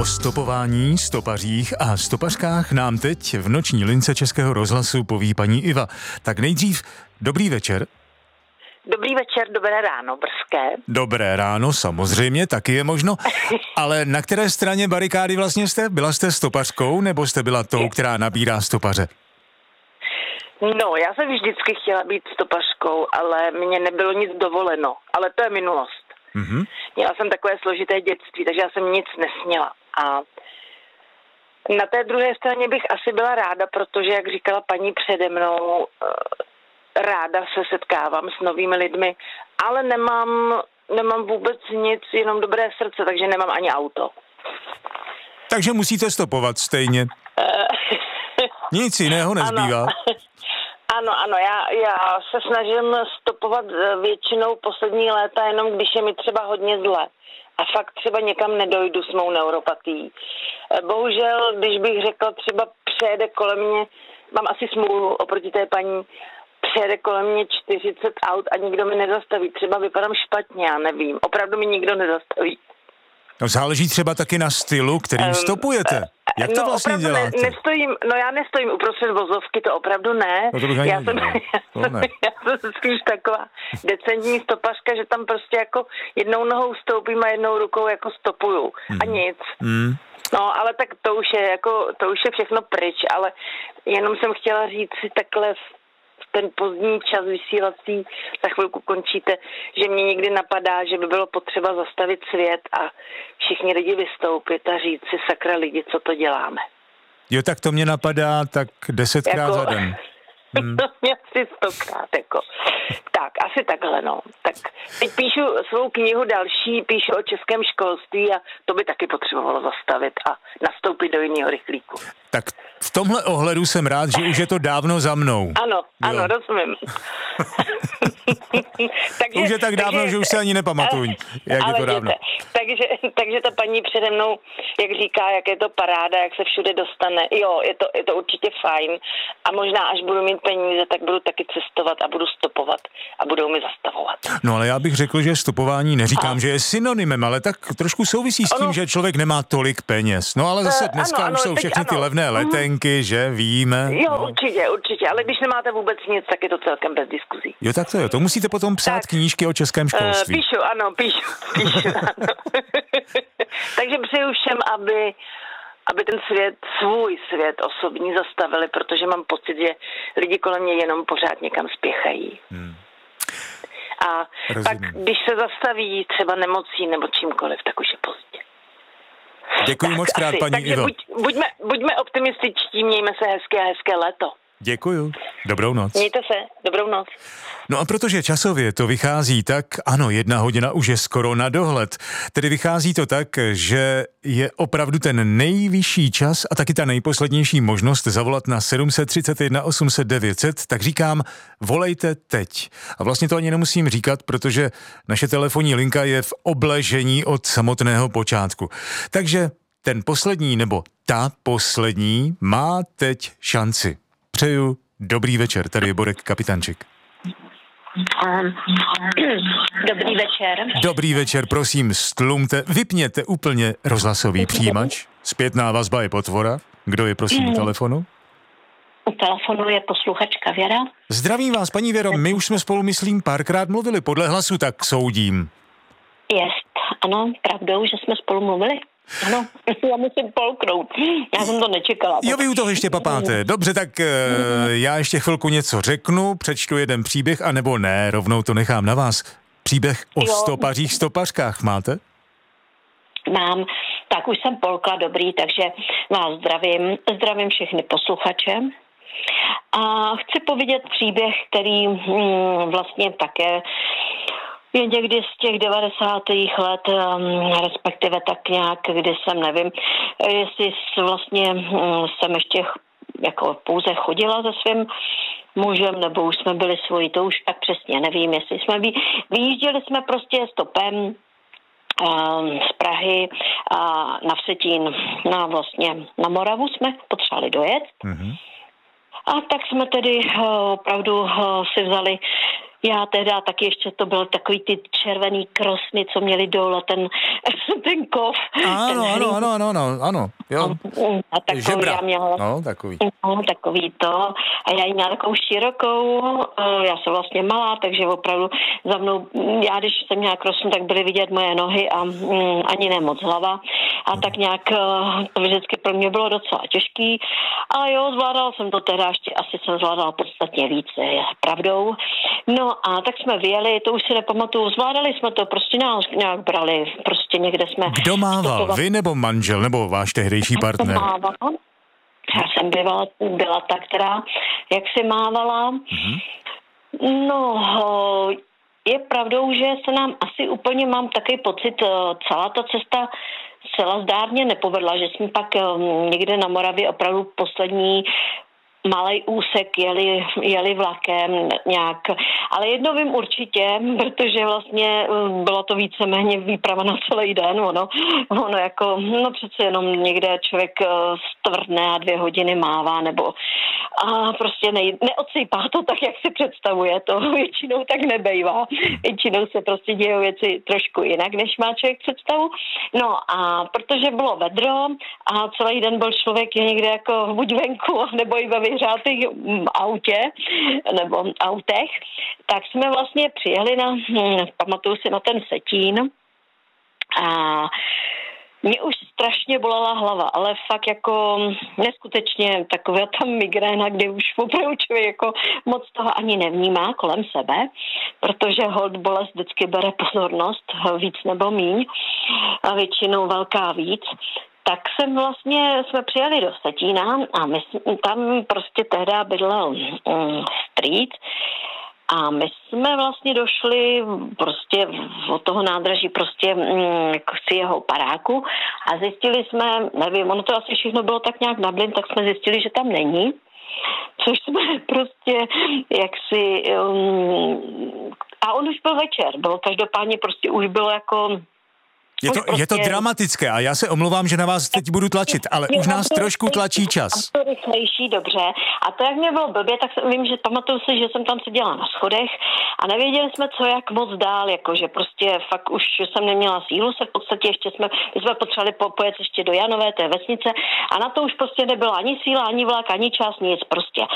O stopování, stopařích a stopařkách nám teď v noční lince Českého rozhlasu poví paní Iva. Tak nejdřív dobrý večer. Dobrý večer, dobré ráno, brzké. Dobré ráno, samozřejmě, taky je možno. Ale na které straně barikády vlastně jste? Byla jste stopařkou, nebo jste byla tou, která nabírá stopaře? No, já jsem vždycky chtěla být stopařkou, ale mně nebylo nic dovoleno. Ale to je minulost. Mhm. Měla jsem takové složité dětství, takže já jsem nic nesměla. A na té druhé straně bych asi byla ráda, protože, jak říkala paní přede mnou, ráda se setkávám s novými lidmi, ale nemám vůbec nic, jenom dobré srdce, takže nemám ani auto. Takže musíte stopovat stejně. Nic jiného nezbývá. Ano, já se snažím stopovat většinou poslední léta, jenom když je mi třeba hodně zle. A fakt třeba někam nedojdu s mou neuropatií. Bohužel, když bych řekla, třeba přejede kolem mě, mám asi smůlu oproti té paní, přejede kolem mě 40 aut a nikdo mi nezastaví. Třeba vypadám špatně, já nevím. Opravdu mi nikdo nezastaví. No, záleží třeba taky na stylu, kterým stopujete. Jak to vlastně děláte? Já nestojím uprostřed vozovky, to opravdu ne. No to bych já jsem spíš taková decentní stopařka, že tam prostě jako jednou nohou stoupím a jednou rukou jako stopuju. A nic. No, ale tak to už je všechno pryč, ale jenom jsem chtěla říct si takhle ten pozdní čas vysílací, za chvilku končíte, že mě někdy napadá, že by bylo potřeba zastavit svět a všichni lidi vystoupit a říct si, sakra lidi, co to děláme. Jo, tak to mě napadá tak 10krát za den. To mě asi 100krát, jako. Tak, asi takhle, no. Tak teď píšu svou knihu další, píšu o českém školství a to by taky potřebovalo zastavit a nastoupit do jiného rychlíku. Tak v tomhle ohledu jsem rád, že už je to dávno za mnou. Ano, rozumím. Už je tak dávno, že už se ani nepamatuju, jak je to dávno. Takže ta paní přede mnou, jak říká, jak je to paráda, jak se všude dostane. Jo, je to určitě fajn. A možná, až budu mít peníze, tak budu taky cestovat a budu stopovat a budou mi zastavovat. No ale já bych řekl, že stopování neříkám, že je synonymem, ale tak trošku souvisí s tím, že člověk nemá tolik peněz. No ale zase dneska už jsou všechny ty levné letenky, že víme. Jo, určitě, ale když nemáte vůbec nic, tak je to celkem bez diskuzí. Jo, tak to je. To musíte potom psát knížky o českém školství. Píšu, ano. Takže přeju všem, aby ten svůj svět osobní zastavili, protože mám pocit, že lidi kolem mě jenom pořád někam spěchají. A tak, když se zastaví třeba nemocí nebo čímkoliv, tak už je pozdě. Děkuji moc krát, paní Ivo. Buďme optimističtí, mějme se hezké léto. Děkuju. Dobrou noc. Mějte se. Dobrou noc. No a protože časově to vychází tak, ano, 1 hodina už je skoro na dohled. Tedy vychází to tak, že je opravdu ten nejvyšší čas a taky ta nejposlednější možnost zavolat na 731 800 900, tak říkám, volejte teď. A vlastně to ani nemusím říkat, protože naše telefonní linka je v obležení od samotného počátku. Takže ten poslední nebo ta poslední má teď šanci. Přeju dobrý večer, tady je Borek Kapitanček. Dobrý večer. Dobrý večer, prosím, stlumte, vypněte úplně rozhlasový přijímač. Zpětná vazba je potvora. Kdo je, prosím, u telefonu? U telefonu je posluchačka Věra. Zdravím vás, paní Věro, my už jsme spolu, myslím, párkrát mluvili, podle hlasu tak soudím. Ano, pravdou, že jsme spolu mluvili. Ano, já musím polknout. Já jsem to nečekala. Jo, vy u toho ještě papáte. Dobře, tak já ještě chvilku něco řeknu, přečtu jeden příběh, anebo ne, rovnou to nechám na vás. Příběh o stopařích, stopařkách máte? Mám. Tak už jsem polkla, dobrý, takže vás zdravím všechny posluchače. A chci povědět příběh, který vlastně také je někdy z těch 90. let, respektive tak nějak, kdy jsem, nevím, jestli vlastně jsem ještě jako pouze chodila se svým mužem, nebo už jsme byli svoji, to už tak přesně nevím, jestli jsme vyjížděli jsme prostě stopem z Prahy na Vsetín, na Moravu jsme potřebovali dojet. A tak jsme tedy opravdu si vzali Já teda taky ještě to byl takový ty červený krosny, co měli dole ten kov. Ano. Jo. A takový Žebra. já měla. No, takový. No, takový to. A já ji měla takovou širokou, já jsem vlastně malá, takže opravdu za mnou, já když jsem měla krosnu, tak byly vidět moje nohy a ani ne moc hlava. A tak nějak to vždycky pro mě bylo docela těžký. Ale jo, zvládala jsem to teda, ještě asi jsem zvládala podstatně víc, je pravdou. No a tak jsme vyjeli, to už si nepamatuju, zvládali jsme to, prostě nás nějak brali, prostě někde jsme... Kdo mával, vy nebo manžel, nebo váš tehdejší partner? Já jsem byla ta, která jak si mávala. No, je pravdou, že se nám asi úplně, mám takový pocit, celá ta cesta zcela zdárně nepovedla, že jsme pak někde na Moravě opravdu poslední malej úsek jeli vlakem nějak. Ale jedno vím určitě, protože vlastně bylo to víceméně výprava na celý den. Ono jako, no přece jenom někde člověk stvrdne a 2 hodiny mává, nebo a prostě neodsýpá to tak, jak si představuje. To většinou tak nebejvá. Většinou se prostě dějou věci trošku jinak, než má člověk představu. No a protože bylo vedro a celý den byl člověk někde jako buď venku, nebo i ve vyhřátých autě, nebo autech, tak jsme vlastně přijeli pamatuju si na ten Vsetín a mě už strašně bolela hlava, ale fakt jako neskutečně taková ta migréna, kdy už opravdu člověk jako moc toho ani nevnímá kolem sebe, protože hold bolest vždycky bere pozornost, víc nebo míň, a většinou velká víc. Tak jsme přijeli do Vsetína a my tam prostě tehda bydlel street a my jsme vlastně došli prostě od toho nádraží prostě k si jeho paráku a zjistili jsme, nevím, ono to asi všechno bylo tak nějak na blin, tak jsme zjistili, že tam není, což jsme prostě jaksi a on už byl večer, každopádně prostě už bylo jako Je to dramatické a já se omlouvám, že na vás teď budu tlačit, ale už nás trošku tlačí čas. To rychlejší, dobře. A to, jak mě bylo blbě, tak vím, že pamatuju si, že jsem tam seděla na schodech a nevěděli jsme, co jak moc dál, jakože prostě fakt už jsem neměla sílu se v podstatě my jsme potřebovali pojet ještě do Janové, té vesnice a na to už prostě nebyla ani síla, ani vlak, ani čas, nic prostě.